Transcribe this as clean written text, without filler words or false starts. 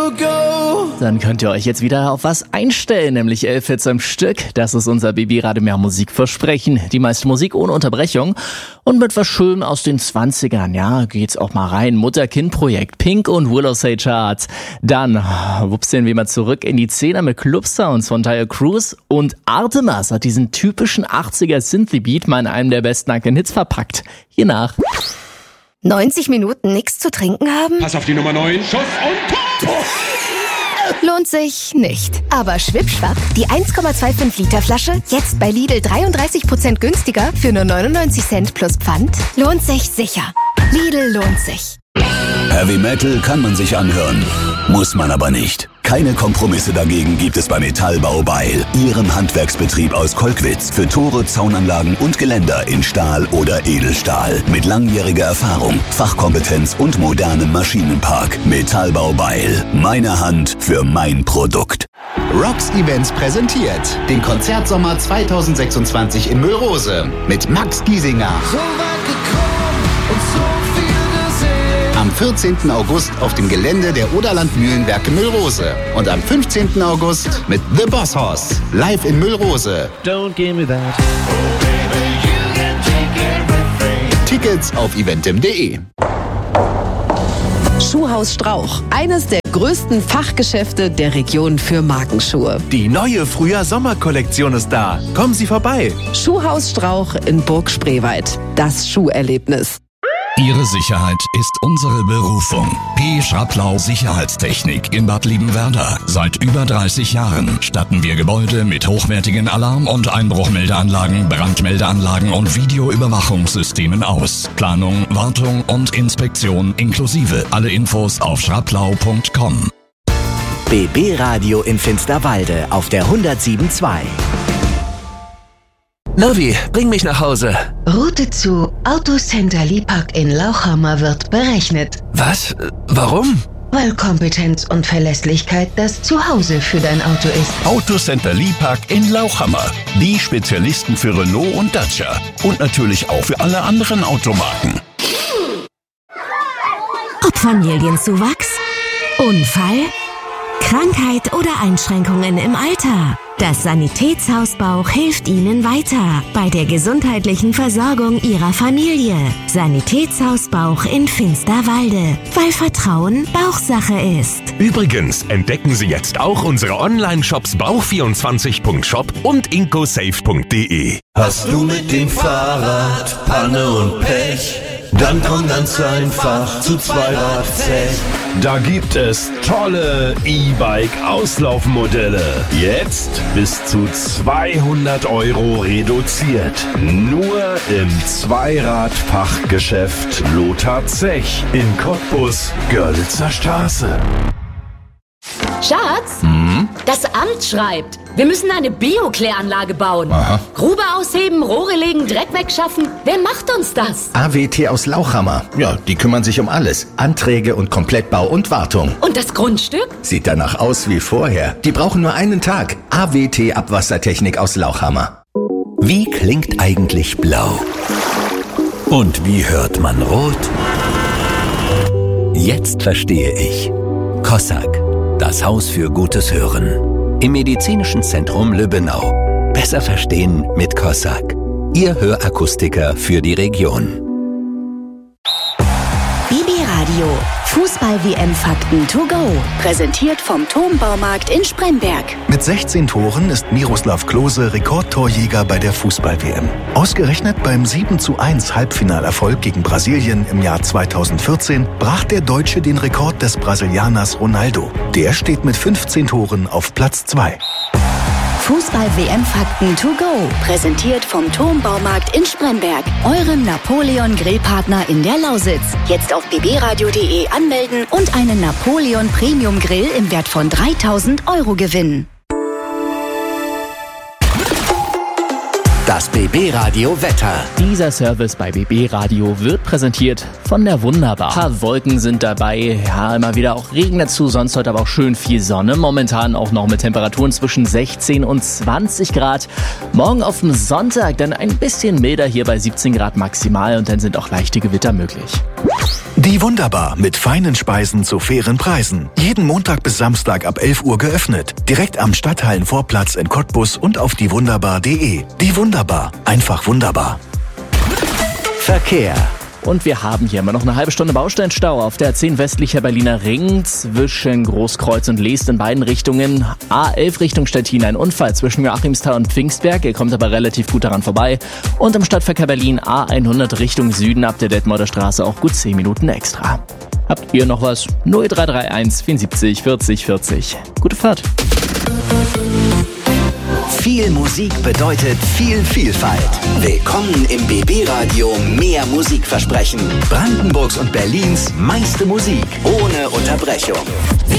to go. Dann könnt ihr euch jetzt wieder auf was einstellen, nämlich 11 Hits am Stück. Das ist unser BB-Radio mehr Musikversprechen. Die meiste Musik ohne Unterbrechung. Und mit was Schönem aus den 20ern, ja, geht's auch mal rein. Mutter-Kind-Projekt, Pink und Willow Say Charts. Dann wupsen wir mal zurück in die 10er mit Club-Sounds von Tyler Cruz. Und Artemas hat diesen typischen 80er Synthie-Beat mal in einem der besten Hits verpackt. Hier nach. 90 Minuten nichts zu trinken haben? Pass auf die Nummer 9. Schuss und Tor! Lohnt sich nicht. Aber schwippschwapp, die 1,25 Liter Flasche, jetzt bei Lidl 33% günstiger für nur 99 Cent plus Pfand, lohnt sich sicher. Lidl lohnt sich. Heavy Metal kann man sich anhören, muss man aber nicht. Keine Kompromisse dagegen gibt es bei Metallbau Beil, Ihrem Handwerksbetrieb aus Kolkwitz für Tore, Zaunanlagen und Geländer in Stahl oder Edelstahl. Mit langjähriger Erfahrung, Fachkompetenz und modernem Maschinenpark. Metallbau Beil, meine Hand für mein Produkt. Rocks Events präsentiert den Konzertsommer 2026 in Müllrose mit Max Giesinger. So weit gekommen und so viel gesehen. Am 14. August auf dem Gelände der Oderland Mühlenwerke Müllrose. Und am 15. August mit The Boss Hoss. Live in Müllrose. Don't give me that. Tickets auf eventim.de. Schuhhaus Strauch, eines der größten Fachgeschäfte der Region für Markenschuhe. Die neue Frühjahr-Sommer-Kollektion ist da. Kommen Sie vorbei. Schuhhaus Strauch in Burg Spreewald. Das Schuherlebnis. Ihre Sicherheit ist unsere Berufung. P. Schraplau Sicherheitstechnik in Bad Liebenwerda. Seit über 30 Jahren statten wir Gebäude mit hochwertigen Alarm- und Einbruchmeldeanlagen, Brandmeldeanlagen und Videoüberwachungssystemen aus. Planung, Wartung und Inspektion inklusive. Alle Infos auf schraplau.com. BB Radio in Finsterwalde auf der 107.2. Navi, bring mich nach Hause. Route zu Autocenter Lipack in Lauchhammer wird berechnet. Was? Warum? Weil Kompetenz und Verlässlichkeit das Zuhause für dein Auto ist. Autocenter Lipack in Lauchhammer. Die Spezialisten für Renault und Dacia. Und natürlich auch für alle anderen Automarken. Ob Familienzuwachs, Unfall, Krankheit oder Einschränkungen im Alter. Das Sanitätshaus Bauch hilft Ihnen weiter bei der gesundheitlichen Versorgung Ihrer Familie. Sanitätshaus Bauch in Finsterwalde, weil Vertrauen Bauchsache ist. Übrigens entdecken Sie jetzt auch unsere Online-Shops bauch24.shop und incosafe.de. Hast du mit dem Fahrrad Panne und Pech? Dann komm ganz einfach zu Zweirad-Zech. Da gibt es tolle E-Bike-Auslaufmodelle. Jetzt bis zu 200 € reduziert. Nur im Zweirad-Fachgeschäft Lothar Zech in Cottbus, Görlitzer Straße. Schatz, das Amt schreibt, wir müssen eine Bio-Kläranlage bauen. Aha. Grube ausheben, Rohre legen, Dreck wegschaffen. Wer macht uns das? AWT aus Lauchhammer. Ja, die kümmern sich um alles. Anträge und Komplettbau und Wartung. Und das Grundstück? Sieht danach aus wie vorher. Die brauchen nur einen Tag. AWT Abwassertechnik aus Lauchhammer. Wie klingt eigentlich blau? Und wie hört man rot? Jetzt verstehe ich. Kossak, das Haus für gutes Hören. Im Medizinischen Zentrum Lübbenau. Besser verstehen mit Kossak. Ihr Hörakustiker für die Region. BB Radio, Fußball-WM-Fakten to go. Präsentiert vom Turmbaumarkt in Spremberg. Mit 16 Toren ist Miroslav Klose Rekordtorjäger bei der Fußball-WM. Ausgerechnet beim 7:1 Halbfinalerfolg gegen Brasilien im Jahr 2014 brach der Deutsche den Rekord des Brasilianers Ronaldo. Der steht mit 15 Toren auf Platz 2. Fußball-WM-Fakten to go. Präsentiert vom Turmbaumarkt in Spremberg. Eurem Napoleon-Grillpartner in der Lausitz. Jetzt auf bbradio.de anmelden und einen Napoleon Premium Grill im Wert von 3.000 € gewinnen. Das BB Radio Wetter. Dieser Service bei BB Radio wird präsentiert von der Wunderbar. Ein paar Wolken sind dabei, ja, immer wieder auch Regen dazu, sonst heute aber auch schön viel Sonne. Momentan auch noch mit Temperaturen zwischen 16 und 20 Grad. Morgen auf dem Sonntag dann ein bisschen milder hier bei 17 Grad maximal und dann sind auch leichte Gewitter möglich. Die Wunderbar mit feinen Speisen zu fairen Preisen. Jeden Montag bis Samstag ab 11 Uhr geöffnet. Direkt am Stadthallenvorplatz in Cottbus und auf diewunderbar.de. Die Wunderbar. Einfach wunderbar. Verkehr. Und wir haben hier immer noch eine halbe Stunde Bausteinstau auf der A10 westlicher Berliner Ring zwischen Großkreuz und Leest in beiden Richtungen. A11 Richtung Stettin ein Unfall zwischen Joachimsthal und Pfingstberg. Ihr kommt aber relativ gut daran vorbei. Und im Stadtverkehr Berlin A100 Richtung Süden ab der Detmolder Straße auch gut 10 Minuten extra. Habt ihr noch was? 0331 74 40 40. Gute Fahrt. Viel Musik bedeutet viel Vielfalt. Willkommen im BB-Radio Mehr Musikversprechen. Brandenburgs und Berlins meiste Musik ohne Unterbrechung.